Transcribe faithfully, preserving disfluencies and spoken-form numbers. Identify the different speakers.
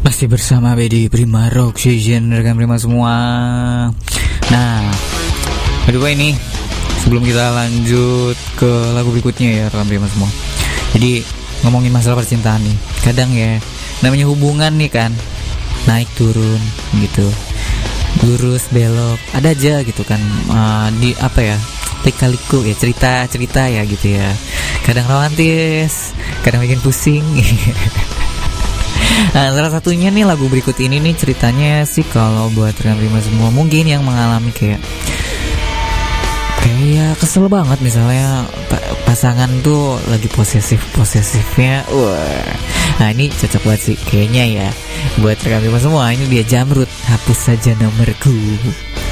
Speaker 1: Masih bersama Bedi Prima Rock Session, rekan Prima semua. Nah, aduh ini sebelum kita lanjut ke lagu berikutnya ya rekan Prima semua. Jadi ngomongin masalah percintaan nih, kadang ya namanya hubungan nih kan, naik turun gitu, lurus belok, ada aja gitu kan, uh, di apa ya, lika-liku ya, cerita-cerita ya gitu ya. Kadang romantis, kadang bikin pusing. Nah, salah satunya nih lagu berikut ini nih ceritanya sih kalau buat rekan Prima semua mungkin yang mengalami kayak kayak kesel banget misalnya pasangan tuh lagi posesif-posesifnya. Wah. Nah, ini cocok banget sih kayaknya ya buat rekan Prima semua. Ini dia Jamrud, Hapus Saja Nomorku.